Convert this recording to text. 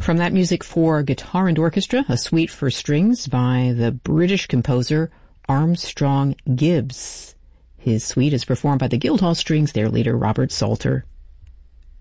From that, music for guitar and orchestra, a suite for strings by the British composer Armstrong Gibbs. His suite is performed by the Guildhall Strings, their leader Robert Salter.